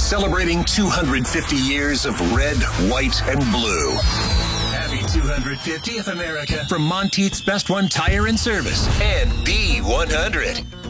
celebrating 250 years of red, white, and blue. Happy 250th America from Monteith's Best One Tire and Service and B100.